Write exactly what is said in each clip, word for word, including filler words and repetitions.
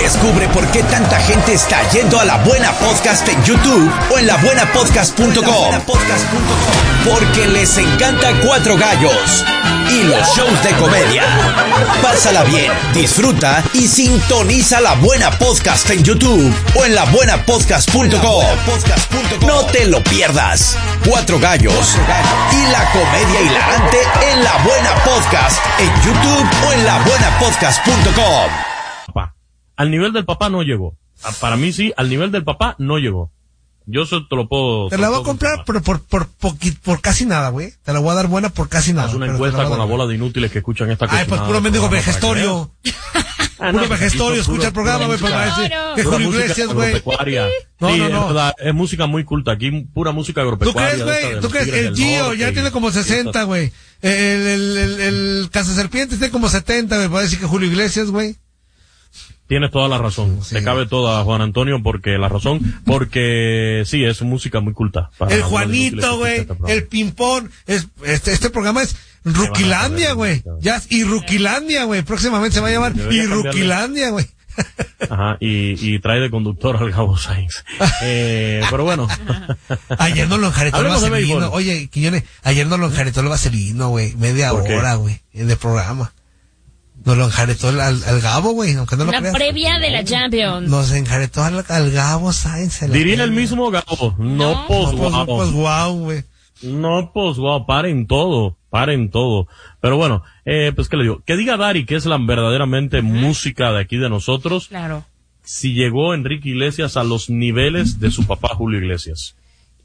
Descubre por qué tanta gente está yendo a La Buena Podcast en YouTube o en la buena podcast punto com. Porque les encanta Cuatro Gallos y los shows de comedia. Pásala bien, disfruta y sintoniza La Buena Podcast en YouTube o en la buena podcast punto com. No te lo pierdas. Cuatro Gallos y la comedia hilarante en La Buena Podcast en YouTube o en la buena podcast punto com. Al nivel del papá no llegó. Para mí sí, al nivel del papá no llegó. Yo eso te lo puedo... Te la voy a comprar, pero por, por, por, por casi nada, güey. Te la voy a dar buena por casi nada. Es una encuesta la con la bola de inútiles que escuchan esta cosa. Ay, pues puro mendigo vejestorio. Ah, puro no, vejestorio, escucha puro, el programa, güey, para decir que Julio Iglesias, güey. No, sí, no, no. Es, verdad, es música muy culta. Aquí pura música agropecuaria. ¿Tú crees, güey? ¿Tú crees? El Gio ya tiene como sesenta, güey. El, el, el, el Cazaserpientes tiene como setenta, güey. Para decir que Julio Iglesias, güey. Tienes toda la razón, sí. Te cabe toda, Juan Antonio, porque la razón, porque sí, es música muy culta. El Juanito, güey, este el Pimpón, es, este, este programa es Ruquilandia, güey, ya, y Ruquilandia, güey, próximamente se va a llamar y Ruquilandia, güey. Ajá, y, y trae de conductor al Gabo Sainz. Eh, pero bueno. Ayer no lo enjaretó el vaselino, oye, Quiñones, ayer no lo enjaretó el vaselino, güey, media hora, güey, de programa. Nos lo enjaretó al, al Gabo, güey, aunque no lo La creas. previa de la Champions. Nos enjaretó al, al Gabo Sainz. Diría el mismo Gabo, no, no posguau. No posguau, güey. No posguau, paren todo, paren todo. Pero bueno, eh, pues qué le digo, que diga Dari que es la verdaderamente uh-huh. música de aquí de nosotros. Claro. Si llegó Enrique Iglesias a los niveles de su papá Julio Iglesias.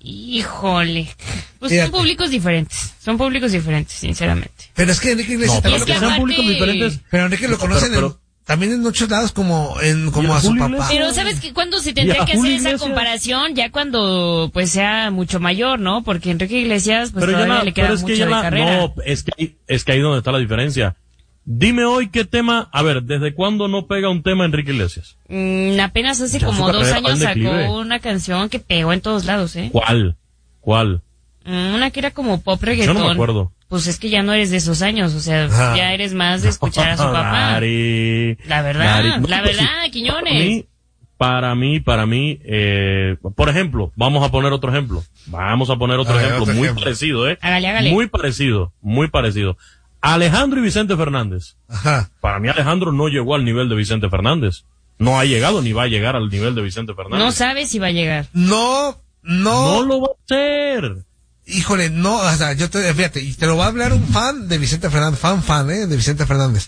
Híjole, pues son públicos diferentes, son públicos diferentes, sinceramente. Pero es que Enrique Iglesias no, pero también es que lo sean públicos diferentes. Pero Enrique lo conocen pero, pero, en, también en muchos lados como en como a su Julio papá. Iglesias? Pero sabes que cuando se tendría que hacer esa comparación ya cuando pues sea mucho mayor, ¿no? Porque Enrique Iglesias pues pero todavía la, le queda mucho de la, carrera. No, es que es que ahí donde está la diferencia. Dime hoy qué tema, a ver, ¿desde cuándo no pega un tema Enrique Iglesias? Mm, apenas hace ya como dos años sacó una canción que pegó en todos lados, ¿eh? ¿Cuál? ¿Cuál? Una que era como pop reggaetón. Yo no me acuerdo. Pues es que ya no eres de esos años, o sea, ah. ya eres más de escuchar a su papá. Dari, la verdad, Dari. No, la verdad, sí, Quiñones. Para mí, para mí, eh, por ejemplo, vamos a poner otro ejemplo. Vamos a poner otro a ejemplo ver, otro muy ejemplo. parecido, ¿eh? Hágale, hágale. Muy parecido, muy parecido. Alejandro y Vicente Fernández. Ajá. Para mí Alejandro no llegó al nivel de Vicente Fernández. No ha llegado ni va a llegar al nivel de Vicente Fernández. No sabe si va a llegar. No, no. No lo va a hacer. Híjole, no, o sea, yo te, fíjate, y te lo va a hablar un fan de Vicente Fernández, fan, fan, eh, de Vicente Fernández.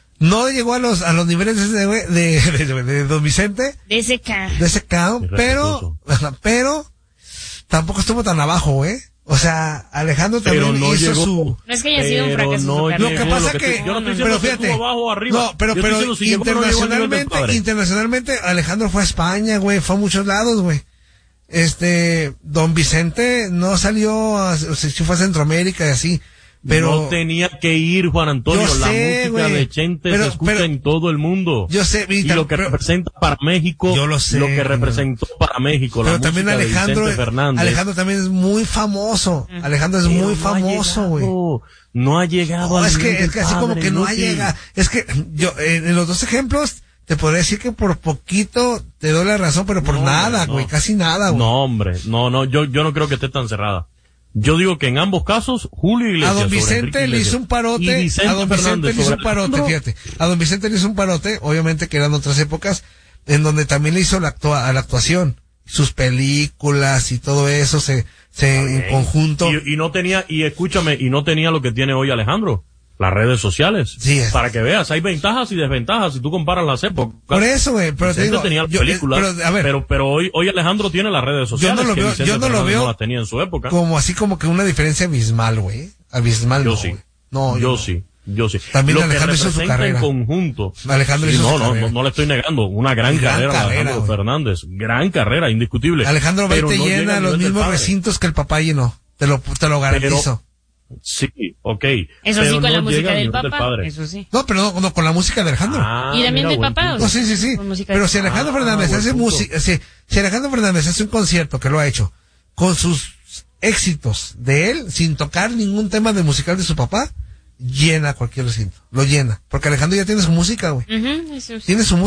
No llegó a los, a los niveles de, de, de, de, de Don Vicente. De ese K. De ese K, pero, pero, tampoco estuvo tan abajo, eh. O sea, Alejandro también no hizo llegó, su... No es que haya sido un fracaso. No lo que pasa lo que, que... Yo no estoy diciendo pero que fíjate, abajo, arriba. No, pero, pero si internacionalmente, no internacionalmente, Alejandro fue a España, güey, fue a muchos lados, güey. Este, Don Vicente no salió, a, o sea, sí fue a Centroamérica y así, pero... No tenía que ir, Juan Antonio, yo la sé, música wey, de Chente pero, se escucha pero, en todo el mundo. Yo sé, y lo que pero, representa para México, yo lo sé, lo que representó para México, pero la también música Alejandro, de Vicente Fernández. Alejandro también es muy famoso, Alejandro es pero muy no famoso, güey. No ha llegado no, al es que, es que así como que no ha inútil. llegado, es que yo, en, en los dos ejemplos, te podría decir que por poquito te doy la razón, pero por no, nada, güey, no. casi nada, güey. No, hombre, no, no, yo, yo no creo que esté tan cerrada. Yo digo que en ambos casos, Julio Iglesias. A don Vicente le hizo un parote, a don Vicente le hizo un parote, fíjate. A don Vicente le hizo un parote, obviamente que eran otras épocas, en donde también le hizo la, actua, la actuación. Sus películas y todo eso se, se okay. en conjunto. Y, y no tenía, y escúchame, y no tenía lo que tiene hoy Alejandro. Las redes sociales. Sí, es. Para que veas, hay ventajas y desventajas si tú comparas las épocas. Por eso, güey, pero te digo, tenía yo, películas, pero, a ver, pero, pero hoy, hoy Alejandro tiene las redes sociales. Yo no lo veo, que yo no lo veo no las tenía en su época. Como así como que una diferencia abismal, güey. Abismal, yo no, sí. Wey. No, yo, yo no. sí. Yo sí. También lo Alejandro que hizo su carrera. En conjunto. Alejandro sí, hizo no, su no, carrera. No, no le estoy negando. Una gran, gran carrera, carrera de Alejandro wey. Fernández. Gran carrera, indiscutible. Alejandro pero te no llena los mismos recintos que el papá llenó. Te lo, te lo garantizo. Pero, sí, ok. Eso sí, con no la música del papá. Del eso sí. No, pero no, no, con la música de Alejandro. Ah, y también del papá. No, sí, sí, sí. Pero si Alejandro ah, Fernández hace música, si, si Alejandro Fernández hace un concierto que lo ha hecho con sus éxitos de él, sin tocar ningún tema de musical de su papá, llena cualquier recinto. Lo llena. Porque Alejandro ya tiene su música, güey. Uh-huh, eso sí. Tiene su música.